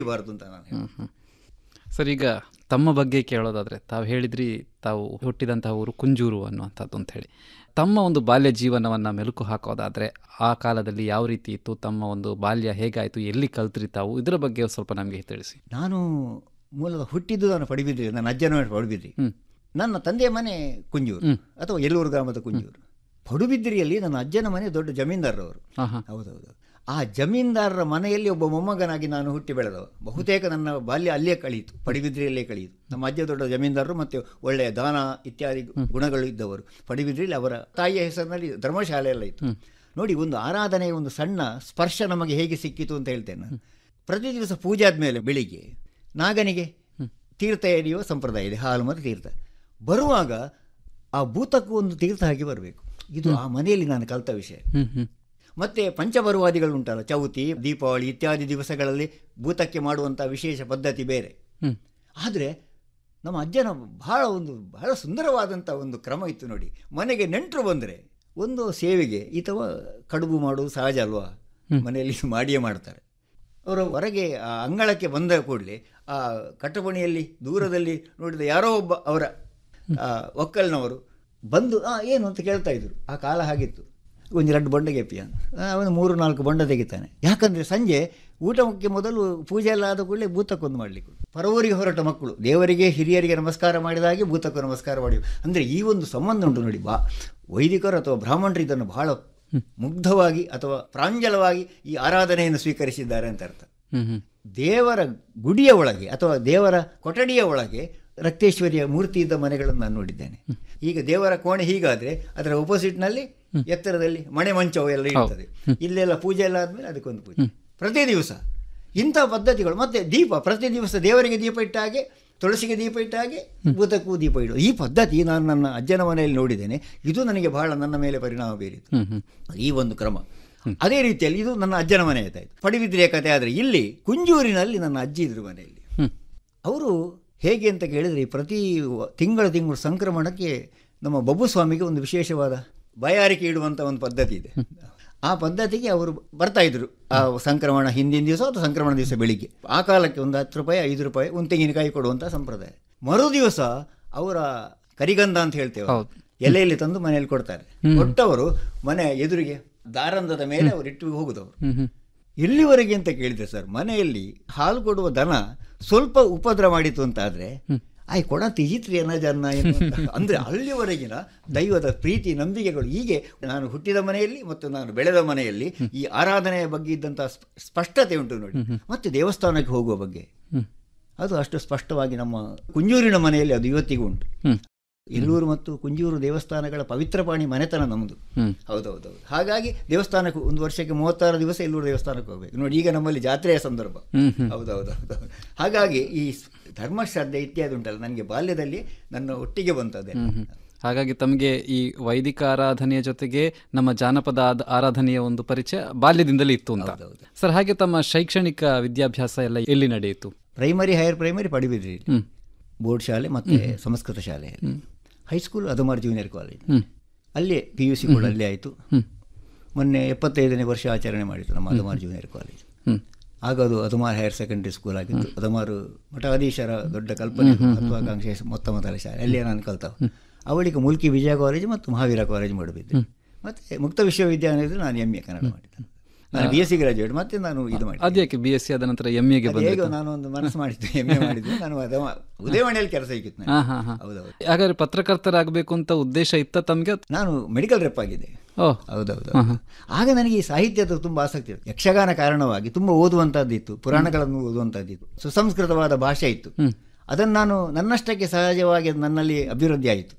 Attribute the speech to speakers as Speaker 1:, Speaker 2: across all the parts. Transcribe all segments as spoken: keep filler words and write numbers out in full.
Speaker 1: ಬಾರದು ಅಂತ ನಾನು
Speaker 2: ಹ್ಮ್ ಹ್ಮ್. ಸರ್, ಈಗ ತಮ್ಮ ಬಗ್ಗೆ ಕೇಳೋದಾದರೆ, ತಾವು ಹೇಳಿದ್ರಿ ತಾವು ಹುಟ್ಟಿದಂತಹ ಊರು ಕುಂಜೂರು ಅನ್ನುವಂಥದ್ದು ಅಂತ ಹೇಳಿ. ತಮ್ಮ ಒಂದು ಬಾಲ್ಯ ಜೀವನವನ್ನು ಮೆಲುಕು ಹಾಕೋದಾದರೆ ಆ ಕಾಲದಲ್ಲಿ ಯಾವ ರೀತಿ ಇತ್ತು, ತಮ್ಮ ಒಂದು ಬಾಲ್ಯ ಹೇಗಾಯಿತು, ಎಲ್ಲಿ ಕಲ್ತ್ರಿ ತಾವು, ಇದರ ಬಗ್ಗೆ ಸ್ವಲ್ಪ ನಮಗೆ ತಿಳಿಸಿ.
Speaker 1: ನಾನು ಮೂಲದ ಹುಟ್ಟಿದ್ದು ನಾನು ಪಡುಬಿದ್ರಿ, ನನ್ನ ಅಜ್ಜನ ಮನೆ ಪಡುಬಿದ್ರಿ.
Speaker 2: ಹ್ಮ್.
Speaker 1: ನನ್ನ ತಂದೆಯ ಮನೆ ಕುಂಜೂರು
Speaker 2: ಹ್ಮ್.
Speaker 1: ಅಥವಾ ಎಲ್ಲೂರು ಗ್ರಾಮದ ಕುಂಜೂರು. ಪಡುಬಿದ್ರಿಯಲ್ಲಿ ನನ್ನ ಅಜ್ಜನ ಮನೆ ದೊಡ್ಡ ಜಮೀನ್ದಾರರವರು.
Speaker 2: ಆಹಾ.
Speaker 1: ಹೌದೌದು. ಆ ಜಮೀನ್ದಾರರ ಮನೆಯಲ್ಲಿ ಒಬ್ಬ ಮೊಮ್ಮಗನಾಗಿ ನಾನು ಹುಟ್ಟಿ ಬೆಳೆದವ. ಬಹುತೇಕ ನನ್ನ ಬಾಲ್ಯ ಅಲ್ಲೇ ಕಳೆಯಿತು, ಪಡುಬಿದ್ರಿಯಲ್ಲೇ ಕಳೆಯಿತು. ನಮ್ಮ ಅಜ್ಜ ದೊಡ್ಡ ಜಮೀನ್ದಾರರು ಮತ್ತು ಒಳ್ಳೆಯ ದಾನ ಇತ್ಯಾದಿ ಗುಣಗಳು ಇದ್ದವರು. ಪಡುಬಿದ್ರಿಯಲ್ಲಿ ಅವರ ತಾಯಿಯ ಹೆಸರಿನಲ್ಲಿ ಧರ್ಮಶಾಲೆ ಎಲ್ಲ ಇತ್ತು. ನೋಡಿ, ಒಂದು ಆರಾಧನೆಯ ಒಂದು ಸಣ್ಣ ಸ್ಪರ್ಶ ನಮಗೆ ಹೇಗೆ ಸಿಕ್ಕಿತು ಅಂತ ಹೇಳ್ತೇನೆ ನಾನು. ಪ್ರತಿ ದಿವಸ ಪೂಜೆ ಆದಮೇಲೆ ಬೆಳಿಗ್ಗೆ ನಾಗನಿಗೆ ತೀರ್ಥ ಎರೆಯುವ ಸಂಪ್ರದಾಯ ಇದೆ, ಹಾಲು ಮತ್ತು ತೀರ್ಥ. ಬರುವಾಗ ಆ ಭೂತಕ್ಕೂ ಒಂದು ತೀರ್ಥ ಹಾಕಿ ಬರಬೇಕು. ಇದು ಆ ಮನೆಯಲ್ಲಿ ನಾನು ಕಲಿತ ವಿಷಯ. ಮತ್ತು ಪಂಚಪರ್ವಾದಿಗಳು ಉಂಟಲ್ಲ, ಚೌತಿ, ದೀಪಾವಳಿ ಇತ್ಯಾದಿ ದಿವಸಗಳಲ್ಲಿ ಭೂತಕ್ಕೆ ಮಾಡುವಂಥ ವಿಶೇಷ ಪದ್ಧತಿ ಬೇರೆ. ಆದರೆ ನಮ್ಮ ಅಜ್ಜನ ಬಹಳ ಒಂದು ಬಹಳ ಸುಂದರವಾದಂಥ ಒಂದು ಕ್ರಮ ಇತ್ತು ನೋಡಿ. ಮನೆಗೆ ನೆಂಟರು ಬಂದರೆ ಒಂದು ಸೇವೆಗೆ ಅಥವಾ ಕಡುಬು ಮಾಡೋದು ಸಹಜ ಅಲ್ವಾ, ಮನೆಯಲ್ಲಿ ಮಾಡಿಯೇ ಮಾಡ್ತಾರೆ. ಅವರು ಹೊರಗೆ ಆ ಅಂಗಳಕ್ಕೆ ಬಂದ ಕೂಡಲೇ ಆ ಕಟ್ಟಪಣಿಯಲ್ಲಿ ದೂರದಲ್ಲಿ ನೋಡಿದ ಯಾರೋ ಒಬ್ಬ ಅವರ ಒಕ್ಕಲ್ನವರು ಬಂದು ಆ ಏನು ಅಂತ ಕೇಳ್ತಾ ಇದ್ರು. ಆ ಕಾಲ ಹಾಗಿತ್ತು. ಒಂದು ಎರಡು ಬೊಂಡ ಗೆಪ್ಪಿ ಅಂತ ಅವನು ಮೂರು ನಾಲ್ಕು ಬೊಂಡ ತೆಗಿತಾನೆ. ಯಾಕಂದರೆ ಸಂಜೆ ಊಟಕ್ಕೆ ಮೊದಲು ಪೂಜೆ ಎಲ್ಲ ಆದ ಕೂಡಲೇ ಭೂತಕ್ಕೊಂದು ಮಾಡಲಿಕ್ಕೆ. ಪರವೂರಿಗೆ ಹೊರಟ ಮಕ್ಕಳು ದೇವರಿಗೆ ಹಿರಿಯರಿಗೆ ನಮಸ್ಕಾರ ಮಾಡಿದಾಗೆ ಭೂತಕ್ಕೂ ನಮಸ್ಕಾರ ಮಾಡಿ. ಅಂದರೆ ಈ ಒಂದು ಸಂಬಂಧ ಉಂಟು ನೋಡಿ. ಬಾ ವೈದಿಕರು ಅಥವಾ ಬ್ರಾಹ್ಮಣರು ಇದನ್ನು ಬಹಳ ಮುಗ್ಧವಾಗಿ ಅಥವಾ ಪ್ರಾಂಜಲವಾಗಿ ಈ ಆರಾಧನೆಯನ್ನು ಸ್ವೀಕರಿಸಿದ್ದಾರೆ ಅಂತ ಅರ್ಥ. ದೇವರ ಗುಡಿಯ ಒಳಗೆ ಅಥವಾ ದೇವರ ಕೊಠಡಿಯ ಒಳಗೆ ರಕ್ತೇಶ್ವರಿಯ ಮೂರ್ತಿ ಇದ್ದ ಮನೆಗಳನ್ನು ನಾನು ನೋಡಿದ್ದೇನೆ. ಈಗ ದೇವರ ಕೋಣೆ ಹೀಗಾದರೆ ಅದರ ಒಪೋಸಿಟ್ನಲ್ಲಿ ಎತ್ತರದಲ್ಲಿ ಮಣೆ ಮಂಚವು ಎಲ್ಲ ಇರ್ತದೆ. ಇಲ್ಲೆಲ್ಲ ಪೂಜೆ ಎಲ್ಲ ಆದಮೇಲೆ ಅದಕ್ಕೊಂದು ಪೂಜೆ ಪ್ರತಿ ದಿವಸ. ಇಂಥ ಪದ್ಧತಿಗಳು. ಮತ್ತು ದೀಪ ಪ್ರತಿ ದಿವಸ ದೇವರಿಗೆ ದೀಪ ಇಟ್ಟ ಹಾಗೆ, ತುಳಸಿಗೆ ದೀಪ ಇಟ್ಟ ಹಾಗೆ ಭೂತಕ್ಕೂ ದೀಪ ಇಡುವ ಈ ಪದ್ಧತಿ ನಾನು ನನ್ನ ಅಜ್ಜನ ಮನೆಯಲ್ಲಿ ನೋಡಿದ್ದೇನೆ. ಇದು ನನಗೆ ಬಹಳ ನನ್ನ ಮೇಲೆ ಪರಿಣಾಮ ಬೀರಿತು ಈ ಒಂದು ಕ್ರಮ. ಅದೇ ರೀತಿಯಲ್ಲಿ ಇದು ನನ್ನ ಅಜ್ಜನ ಮನೆ ಆಯ್ತಾಯಿತು. ಪಡುಬಿದ್ರಿಯ ಕಥೆ. ಆದರೆ ಇಲ್ಲಿ ಕುಂಜೂರಿನಲ್ಲಿ ನನ್ನ ಅಜ್ಜಿ ಇದ್ರು ಮನೆಯಲ್ಲಿ. ಅವರು ಹೇಗೆ ಅಂತ ಕೇಳಿದರೆ ಪ್ರತಿ ತಿಂಗಳ ತಿಂಗಳು ಸಂಕ್ರಮಣಕ್ಕೆ ನಮ್ಮ ಬಬ್ಬುಸ್ವಾಮಿಗೆ ಒಂದು ವಿಶೇಷವಾದ ಬಯಾರಿಕೆ ಇಡುವಂಥ ಒಂದು ಪದ್ಧತಿ ಇದೆ. ಆ ಪದ್ಧತಿಗೆ ಅವರು ಬರ್ತಾಯಿದ್ರು ಆ ಸಂಕ್ರಮಣ ಹಿಂದಿನ ದಿವಸ ಅಥವಾ ಸಂಕ್ರಮಣ ದಿವಸ ಬೆಳಿಗ್ಗೆ. ಆ ಕಾಲಕ್ಕೆ ಒಂದು ಹತ್ತು ರೂಪಾಯಿ ಐದು ರೂಪಾಯಿ ಒಂದು ತೆಂಗಿನಕಾಯಿ ಕೊಡುವಂಥ ಸಂಪ್ರದಾಯ. ಮರು ದಿವಸ ಅವರ ಕರಿಗಂಧ ಅಂತ ಹೇಳ್ತೇವೆ, ಎಲೆಯಲ್ಲಿ ತಂದು ಮನೆಯಲ್ಲಿ ಕೊಡ್ತಾರೆ. ಕೊಟ್ಟವರು ಮನೆ ಎದುರಿಗೆ ದಾರಂಧದ ಮೇಲೆ ಅವರು ಇಟ್ಟು ಹೋಗುದವರು. ಎಲ್ಲಿವರೆಗೆ ಅಂತ ಕೇಳಿದ್ರೆ ಸರ್, ಮನೆಯಲ್ಲಿ ಹಾಲು ಕೊಡುವ ದನ ಸ್ವಲ್ಪ ಉಪದ್ರ ಮಾಡಿತು ಅಂತಾದರೆ ಆಯ್ ಕೊಡ ತಿಜಿತ್ರಿ ಅನ್ನೋ ಜನ ಅಂದರೆ ಅಲ್ಲಿವರೆಗಿನ ದೈವದ ಪ್ರೀತಿ ನಂಬಿಕೆಗಳು. ಹೀಗೆ ನಾನು ಹುಟ್ಟಿದ ಮನೆಯಲ್ಲಿ ಮತ್ತು ನಾನು ಬೆಳೆದ ಮನೆಯಲ್ಲಿ ಈ ಆರಾಧನೆಯ ಬಗ್ಗೆ ಇದ್ದಂಥ ಸ್ಪಷ್ಟತೆ ಉಂಟು ನೋಡಿ. ಮತ್ತು ದೇವಸ್ಥಾನಕ್ಕೆ ಹೋಗುವ ಬಗ್ಗೆ ಅದು ಅಷ್ಟು ಸ್ಪಷ್ಟವಾಗಿ ನಮ್ಮ ಕುಂಜೂರಿನ ಮನೆಯಲ್ಲಿ ಅದು ಇವತ್ತಿಗೂ ಉಂಟು. ಎಲ್ಲೂರು ಮತ್ತು ಕುಂಜೂರು ದೇವಸ್ಥಾನಗಳ ಪವಿತ್ರಪಾಣಿ ಮನೆತನ ನಮ್ಮದು. ಹೌದೌದೌದು. ಹಾಗಾಗಿ ದೇವಸ್ಥಾನಕ್ಕೆ ಒಂದು ವರ್ಷಕ್ಕೆ ಮೂವತ್ತಾರು ದಿವಸ ಎಲ್ಲೂರು ದೇವಸ್ಥಾನಕ್ಕೆ ಹೋಗಬೇಕು ನೋಡಿ. ಈಗ ನಮ್ಮಲ್ಲಿ ಜಾತ್ರೆಯ ಸಂದರ್ಭ. ಹೌದೌದೌದು. ಹಾಗಾಗಿ ಈ ಧರ್ಮಶ್ರದ್ಧೆ ಇತ್ಯಾದಿ ಉಂಟಲ್ಲ, ನನಗೆ ಬಾಲ್ಯದಲ್ಲಿ ನನ್ನ ಒಟ್ಟಿಗೆ ಬಂತದೆ.
Speaker 2: ಹಾಗಾಗಿ ತಮಗೆ ಈ ವೈದಿಕ ಆರಾಧನೆಯ ಜೊತೆಗೆ ನಮ್ಮ ಜಾನಪದ ಆರಾಧನೆಯ ಒಂದು ಪರಿಚಯ ಬಾಲ್ಯದಿಂದಲೇ ಇತ್ತು ಅಂತ. ಸರ್, ಹಾಗೆ ತಮ್ಮ ಶೈಕ್ಷಣಿಕ ವಿದ್ಯಾಭ್ಯಾಸ ಎಲ್ಲ ಎಲ್ಲಿ ನಡೆಯಿತು?
Speaker 1: Primary, higher primary Padubidri board ಶಾಲೆ ಮತ್ತು ಸಂಸ್ಕೃತ ಶಾಲೆಯಲ್ಲಿ. ಹೈಸ್ಕೂಲ್ ಅದಮಾರ್ ಜೂನಿಯರ್ ಕಾಲೇಜ್, ಅಲ್ಲೇ ಪಿ ಯು ಸಿ ಕೂಡ ಅಲ್ಲೇ ಆಯಿತು. ಮೊನ್ನೆ ಎಪ್ಪತ್ತೈದನೇ ವರ್ಷ ಆಚರಣೆ ಮಾಡಿತ್ತು ನಮ್ಮ ಅದಮಾರ್ ಜೂನಿಯರ್ ಕಾಲೇಜ್. ಆಗ ಅದು ಅದಮಾರ್ ಹೈಯರ್ ಸೆಕೆಂಡರಿ ಸ್ಕೂಲ್ ಆಗಿತ್ತು. ಅದಮಾರು ಮಠಾಧೀಶರ ದೊಡ್ಡ ಕಲ್ಪನೆ ಮಹತ್ವಾಕಾಂಕ್ಷೆ ಮೊತ್ತ ಮೊದಲ ಶಾಲೆ, ಅಲ್ಲೇ ನಾನು ಕಲ್ತವ. ಅವಳಿಗೆ ಮುಲ್ಕಿ ವಿಜಯ ಕಾಲೇಜ್ ಮತ್ತು ಮಹಾವೀರ ಕಾಲೇಜ್ ಮಾಡಿಬಿದ್ದೆ. ಮತ್ತು ಮುಕ್ತ ವಿಶ್ವವಿದ್ಯಾಲಯದಲ್ಲಿ ನಾನು ಎಮ್ ಎ ಕನ್ನಡ ಮಾಡಿದ್ದೆ. ನಾನು ಬಿ ಎಸ್ ಸಿ ಗ್ರಾಜುಯೇಟ್. ಮತ್ತೆ ನಾನು ಇದು ಮಾಡಿ
Speaker 2: ಅದಕ್ಕೆ ಬಿ ಎಸ್ ಸಿ ಆದ ನಂತರ ಎಮ್ ಎಗೆ
Speaker 1: ಹೇಗೆ ನಾನು ಒಂದು ಮನಸ್ಸು ಮಾಡಿದ್ದೆ, ಎಮ್ ಎ ಮಾಡಿದ್ದೆ. ನಾನು ಉದಯವಾಣಿಯಲ್ಲಿ ಕೆಲಸ ಸಿಕ್ಕಿತ್ತು. ಹೌದೌದು.
Speaker 2: ಹಾಗಾದ್ರೆ ಪತ್ರಕರ್ತರಾಗಬೇಕು ಅಂತ ಉದ್ದೇಶ ಇತ್ತ ತಮಗೆ?
Speaker 1: ನಾನು ಮೆಡಿಕಲ್ ರೆಪ್ ಆಗಿದ್ದೆ. ಹೌದೌದು. ಆಗ ನನಗೆ ಈ ಸಾಹಿತ್ಯದ ತುಂಬ ಆಸಕ್ತಿ ಇತ್ತು. ಯಕ್ಷಗಾನ ಕಾರಣವಾಗಿ ತುಂಬ ಓದುವಂಥದ್ದಿತ್ತು, ಪುರಾಣಗಳನ್ನು ಓದುವಂಥದ್ದಿತ್ತು, ಸುಸಂಸ್ಕೃತವಾದ ಭಾಷೆ ಇತ್ತು. ಅದನ್ನು ನಾನು ನನ್ನಷ್ಟಕ್ಕೆ ಸಹಜವಾಗಿ ನನ್ನಲ್ಲಿ ಅಭಿವೃದ್ಧಿ ಆಯಿತು.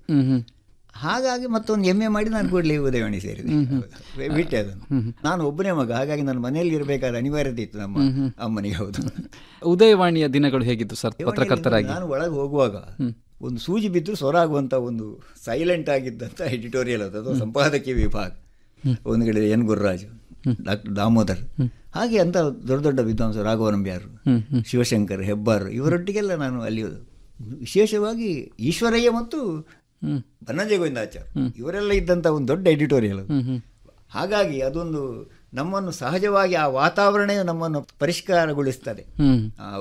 Speaker 1: ಹಾಗಾಗಿ ಮತ್ತೊಂದು ಎಮ್ ಎ ಮಾಡಿ ನಾನು ಕೂಡಲೇ ಉದಯವಾಣಿ ಸೇರಿದೆ, ಬಿಟ್ಟೆ ಅದನ್ನು. ನಾನು ಒಬ್ಬನೇ ಮಗ, ಹಾಗಾಗಿ ನನ್ನ ಮನೆಯಲ್ಲಿ ಇರಬೇಕಾದ ಅನಿವಾರ್ಯತೆ ಇತ್ತು ನಮ್ಮ ಅಮ್ಮನಿಗೆ. ಹೌದು.
Speaker 2: ಉದಯವಾಣಿಯ ದಿನಗಳು ಹೇಗಿತ್ತು ಸರ್ ಪತ್ರಕರ್ತರಾಗಿ?
Speaker 1: ನಾನು ಒಳಗೆ ಹೋಗುವಾಗ ಒಂದು ಸೂಜಿ ಬಿದ್ದು ಸ್ವರ ಆಗುವಂಥ ಒಂದು ಸೈಲೆಂಟ್ ಆಗಿದ್ದಂಥ ಎಡಿಟೋರಿಯಲ್ ಅದು, ಅದು ಸಂಪಾದಕೀಯ ವಿಭಾಗ. ಒಂದು ಕಡೆ ಎನ್ ಗುರುರಾಜು, ಡಾಕ್ಟರ್ ದಾಮೋದರ್, ಹಾಗೆ ಅಂತ ದೊಡ್ಡ ದೊಡ್ಡ ವಿದ್ವಾಂಸರು, ರಾಘವನಂಬ್ಯಾರು, ಶಿವಶಂಕರ್, ಹೆಬ್ಬಾರ್, ಇವರೊಟ್ಟಿಗೆಲ್ಲ ನಾನು ಅಲ್ಲಿ ವಿಶೇಷವಾಗಿ ಈಶ್ವರಯ್ಯ ಮತ್ತು ಬನ್ನಂಜೆ ಗೋವಿಂದಾಚಾರ್ ಇವರೆಲ್ಲ ಇದ್ದಂಥ ಒಂದು ದೊಡ್ಡ ಎಡಿಟೋರಿಯಲ್ ಅದು. ಹಾಗಾಗಿ ಅದೊಂದು ನಮ್ಮನ್ನು ಸಹಜವಾಗಿ ಆ ವಾತಾವರಣವೇ ನಮ್ಮನ್ನು ಪರಿಷ್ಕಾರಗೊಳಿಸ್ತದೆ.
Speaker 2: ಹ್ಮ್
Speaker 1: ಆ